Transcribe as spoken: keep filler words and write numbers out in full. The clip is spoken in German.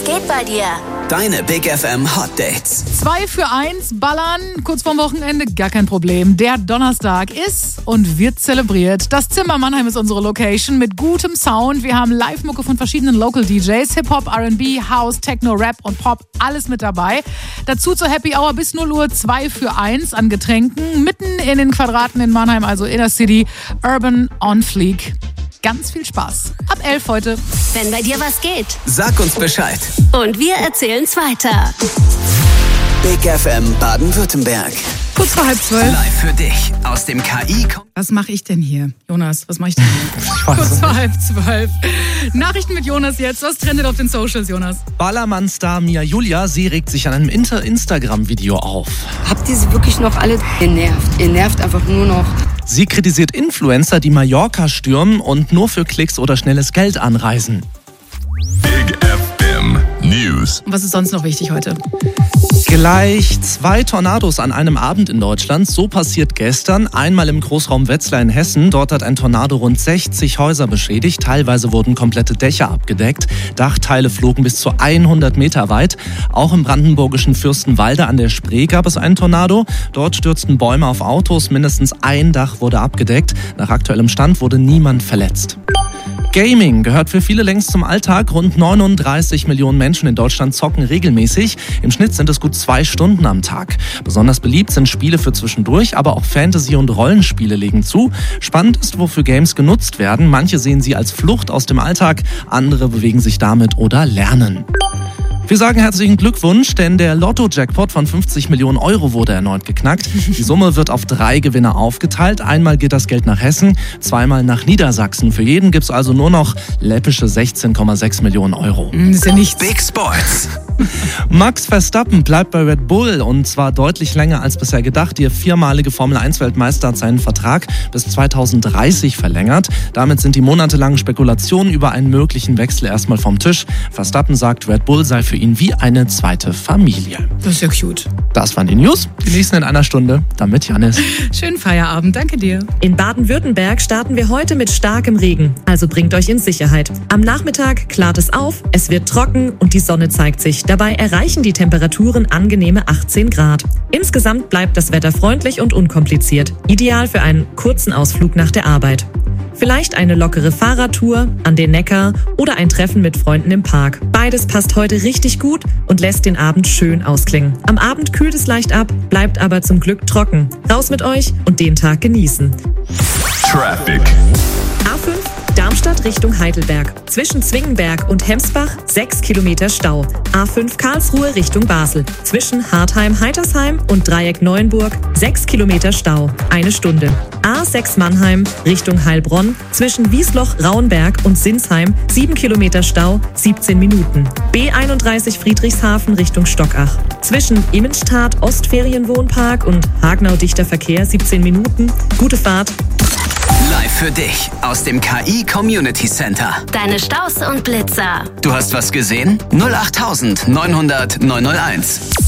Was geht bei dir? Deine Big F M Hot Dates. Zwei für eins ballern, kurz vorm Wochenende, gar kein Problem. Der Donnerstag ist und wird zelebriert. Das Zimmer Mannheim ist unsere Location mit gutem Sound. Wir haben Live-Mucke von verschiedenen Local D Js, Hip-Hop, R and B, House, Techno, Rap und Pop, alles mit dabei. Dazu zur Happy Hour bis null Uhr zwei für eins an Getränken. Mitten in den Quadraten in Mannheim, also Inner City, Urban on Fleek. Ganz viel Spaß. Ab elf heute. Wenn bei dir was geht. Sag uns Bescheid. Und wir erzählen's weiter. Big F M Baden-Württemberg. Kurz vor halb zwölf. Live für dich aus dem K I. Was mache ich denn hier? Jonas, was mache ich denn hier? Kurz vor halb zwölf. Nachrichten mit Jonas jetzt. Was trendet auf den Socials, Jonas? Ballermann-Star Mia Julia, sie regt sich an einem Inter- Instagram-Video auf. Habt ihr sie wirklich noch alle? Ihr nervt. Ihr nervt einfach nur noch. Sie kritisiert Influencer, die Mallorca stürmen und nur für Klicks oder schnelles Geld anreisen. Big F M News. Was ist sonst noch wichtig heute? Gleich zwei Tornados an einem Abend in Deutschland. So passiert gestern. Einmal im Großraum Wetzlar in Hessen. Dort hat ein Tornado rund sechzig Häuser beschädigt. Teilweise wurden komplette Dächer abgedeckt. Dachteile flogen bis zu hundert Meter weit. Auch im brandenburgischen Fürstenwalde an der Spree gab es einen Tornado. Dort stürzten Bäume auf Autos. Mindestens ein Dach wurde abgedeckt. Nach aktuellem Stand wurde niemand verletzt. Gaming gehört für viele längst zum Alltag. Rund neununddreißig Millionen Menschen in Deutschland zocken regelmäßig. Im Schnitt sind es gut zwei Stunden am Tag. Besonders beliebt sind Spiele für zwischendurch, aber auch Fantasy- und Rollenspiele legen zu. Spannend ist, wofür Games genutzt werden. Manche sehen sie als Flucht aus dem Alltag, andere bewegen sich damit oder lernen. Wir sagen herzlichen Glückwunsch, denn der Lotto-Jackpot von fünfzig Millionen Euro wurde erneut geknackt. Die Summe wird auf drei Gewinner aufgeteilt. Einmal geht das Geld nach Hessen, zweimal nach Niedersachsen. Für jeden gibt's also nur noch läppische sechzehn Komma sechs Millionen Euro. Das ist ja nichts. Big Sports. Max Verstappen bleibt bei Red Bull und zwar deutlich länger als bisher gedacht. Der viermalige Formel eins Weltmeister hat seinen Vertrag bis zweitausenddreißig verlängert. Damit sind die monatelangen Spekulationen über einen möglichen Wechsel erstmal vom Tisch. Verstappen sagt, Red Bull sei für ihn wie eine zweite Familie. Das ist ja cute. Das waren die News. Die nächsten in einer Stunde. Dann mit Janis. Schönen Feierabend. Danke dir. In Baden-Württemberg starten wir heute mit starkem Regen. Also bringt euch in Sicherheit. Am Nachmittag klart es auf, es wird trocken und die Sonne zeigt sich. Dabei erreichen die Temperaturen angenehme achtzehn Grad. Insgesamt bleibt das Wetter freundlich und unkompliziert. Ideal für einen kurzen Ausflug nach der Arbeit. Vielleicht eine lockere Fahrradtour an den Neckar oder ein Treffen mit Freunden im Park. Beides passt heute richtig gut und lässt den Abend schön ausklingen. Am Abend kühlt es leicht ab, bleibt aber zum Glück trocken. Raus mit euch und den Tag genießen. Traffic. A fünf Darmstadt Richtung Heidelberg. Zwischen Zwingenberg und Hemsbach sechs Kilometer Stau. A fünf Karlsruhe Richtung Basel. Zwischen Hartheim-Heitersheim und Dreieck Neuenburg sechs Kilometer Stau. Eine Stunde. A sechs Mannheim Richtung Heilbronn. Zwischen Wiesloch-Rauenberg und Sinsheim sieben Kilometer Stau, siebzehn Minuten. B einunddreißig Friedrichshafen Richtung Stockach. Zwischen Immenstadt Ostferienwohnpark und Hagnau-dichter Verkehr siebzehn Minuten. Gute Fahrt. Live für dich aus dem K I Community Center. Deine Staus und Blitzer. Du hast was gesehen? null acht neunhundert neunhunderteins.